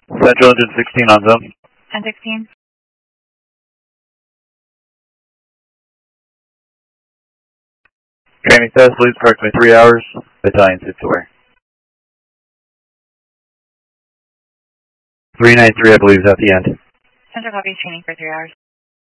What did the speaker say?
Central Engine 16 on zone. 1016. Training test leads approximately 3 hours. Battalion sits away. 393, I believe, is at the end. Central copies training for 3 hours.